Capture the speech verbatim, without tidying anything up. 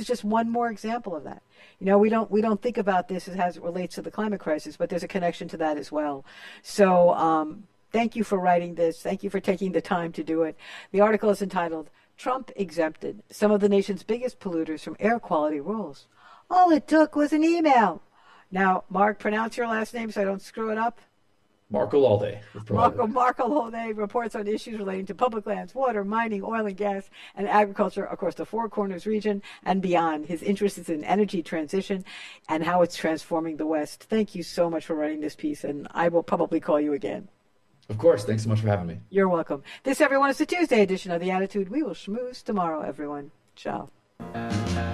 is just one more example of that. You know, we don't we don't think about this as it relates to the climate crisis, but there's a connection to that as well. So um, thank you for writing this. Thank you for taking the time to do it. The article is entitled, Trump Exempted Some of the Nation's Biggest Polluters from Air Quality Rules. All it took was an email. Now, Mark, pronounce your last name so I don't screw it up. Marco Lalde. Marco, Marco Lalde reports on issues relating to public lands, water, mining, oil and gas, and agriculture across the Four Corners region and beyond. His interest is in energy transition and how it's transforming the West. Thank you so much for writing this piece, and I will probably call you again. Of course. Thanks so much for having me. You're welcome. This, everyone, is the Tuesday edition of The Attitude. We will schmooze tomorrow, everyone. Ciao.